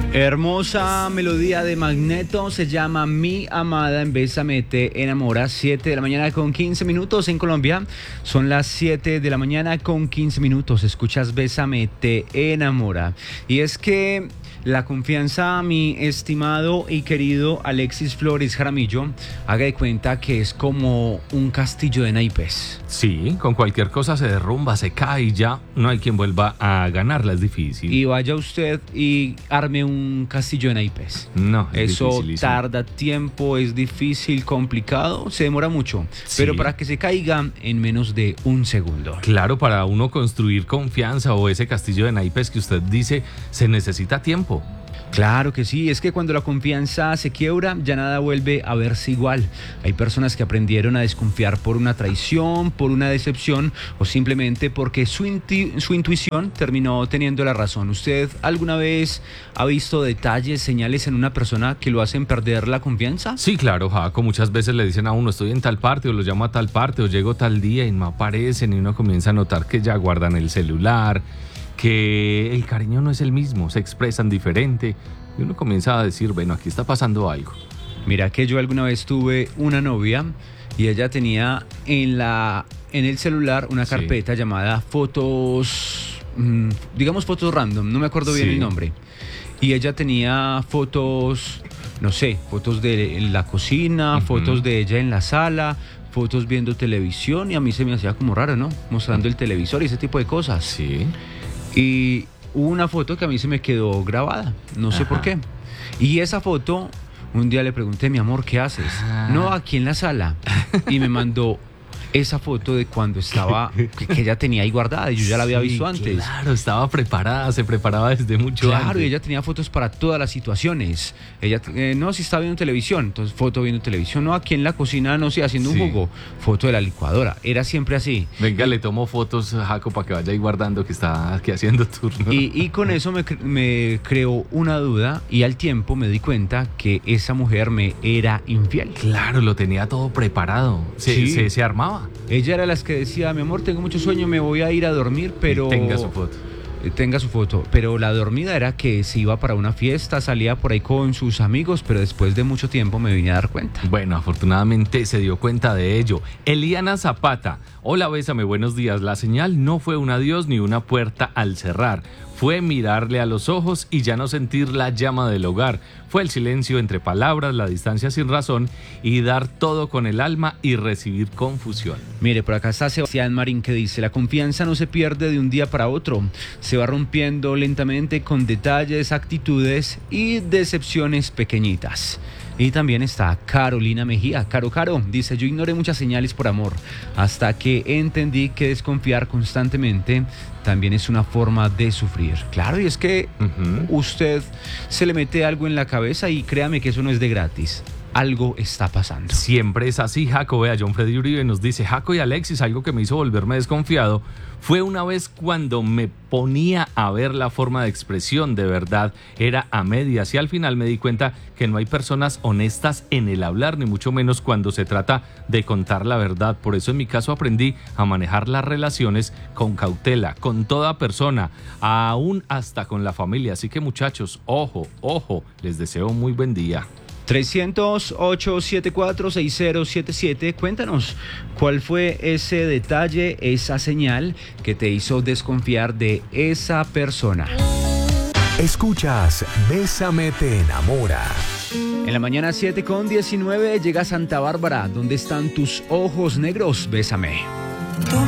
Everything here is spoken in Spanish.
Hermosa melodía de Magneto, se llama Mi Amada en Bésame Te Enamora. 7 de la mañana con 15 minutos en Colombia. Son las 7 de la mañana con 15 minutos. Escuchas Bésame Te Enamora. Y es que la confianza, mi estimado y querido Alexis Flores Jaramillo, haga de cuenta que es como un castillo de naipes. Sí, con cualquier cosa se derrumba, se cae y ya no hay quien vuelva a ganarla, es difícil. Y vaya usted y arme un castillo de naipes. No, es eso dificilísimo. tarda tiempo, es difícil, complicado, se demora mucho. Sí. Pero para que se caiga en menos de un segundo. Claro, para uno construir confianza o ese castillo de naipes que usted dice, se necesita tiempo. Claro que sí, es que cuando la confianza se quiebra, ya nada vuelve a verse igual. Hay personas que aprendieron a desconfiar por una traición, por una decepción o simplemente porque su intuición terminó teniendo la razón. ¿Usted alguna vez ha visto detalles, señales en una persona que lo hacen perder la confianza? Sí, claro, Jaco, muchas veces le dicen a uno, estoy en tal parte, o lo llamo a tal parte, o llego tal día y no aparecen, y uno comienza a notar que ya guardan el celular, que el cariño no es el mismo, se expresan diferente, y uno comienza a decir, bueno, aquí está pasando algo. Mira que yo alguna vez tuve una novia y ella tenía en el celular una Sí. carpeta llamada fotos, digamos fotos random, no me acuerdo bien Sí. el nombre. Y ella tenía fotos, no sé, fotos de la cocina, Ujú. fotos de ella en la sala, fotos viendo televisión, y a mí se me hacía como raro, ¿no? Mostrando el televisor y ese tipo de cosas. Sí. Y hubo una foto que a mí se me quedó grabada, no sé por qué. Y esa foto, un día le pregunté, mi amor, ¿qué haces? No, aquí en la sala. Y me mandó esa foto de cuando estaba, que ella tenía ahí guardada, y yo ya la había Sí, visto antes. Claro, estaba preparada, se preparaba desde mucho Claro, antes. y ella tenía fotos para todas las situaciones. Ella, no, si estaba viendo televisión, entonces foto viendo televisión. No, aquí en la cocina, no sé, haciendo Sí. un jugo, foto de la licuadora. Era siempre así. Venga, le tomo fotos, Jaco, para que vaya ahí guardando que está aquí haciendo turno. Y con eso me creó una duda, y al tiempo me di cuenta que esa mujer me era infiel. Claro, lo tenía todo preparado. Sí. Se armaba. Ella era las que decía, mi amor, tengo mucho sueño, me voy a ir a dormir, pero... Y tenga su foto. Tenga su foto, pero la dormida era que se iba para una fiesta, salía por ahí con sus amigos, pero después de mucho tiempo me vine a dar cuenta. Bueno, afortunadamente se dio cuenta de ello. Eliana Zapata, hola, bésame, buenos días. La señal no fue un adiós ni una puerta al cerrar. Fue mirarle a los ojos y ya no sentir la llama del hogar. Fue el silencio entre palabras, la distancia sin razón y dar todo con el alma y recibir confusión. Mire, por acá está Sebastián Marín que dice, la confianza no se pierde de un día para otro, se va rompiendo lentamente con detalles, actitudes y decepciones pequeñitas. Y también está Carolina Mejía. Caro, dice, yo ignoré muchas señales por amor, hasta que entendí que desconfiar constantemente también es una forma de sufrir. Claro, y es que usted se le mete algo en la cabeza y créame que eso no es de gratis. Algo está pasando. Siempre es así, Jaco. Vea, John Freddy Uribe nos dice, Jaco y Alexis, algo que me hizo volverme desconfiado fue una vez cuando me ponía a ver la forma de expresión de verdad, era a medias, y al final me di cuenta que no hay personas honestas en el hablar, ni mucho menos cuando se trata de contar la verdad. Por eso en mi caso aprendí a manejar las relaciones con cautela, con toda persona, aún hasta con la familia. Así que muchachos, ojo, les deseo un muy buen día. 300-874-6077, cuéntanos, ¿cuál fue ese detalle, esa señal que te hizo desconfiar de esa persona? Escuchas Bésame Te Enamora. En la mañana 7:19 llega Santa Bárbara. ¿Dónde están tus ojos negros? Bésame.